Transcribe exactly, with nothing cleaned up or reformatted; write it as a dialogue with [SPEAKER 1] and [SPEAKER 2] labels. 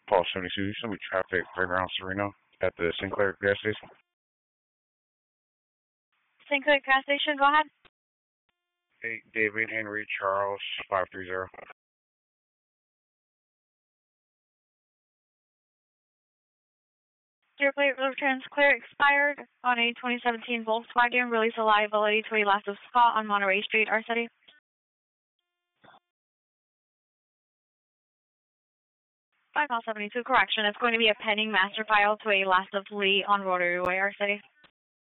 [SPEAKER 1] Paul seventy-two, some traffic right around Serena at the Sinclair gas station.
[SPEAKER 2] Sinclair gas station, go ahead.
[SPEAKER 1] Hey, David Henry Charles, five three zero.
[SPEAKER 2] Your plate returns clear expired on a twenty seventeen Volkswagen. Release of liability to a last of Scott on Monterey Street, our city. Five mile seventy-two, correction. It's going to be a pending master file to a last of Lee on Rotary Way, our city.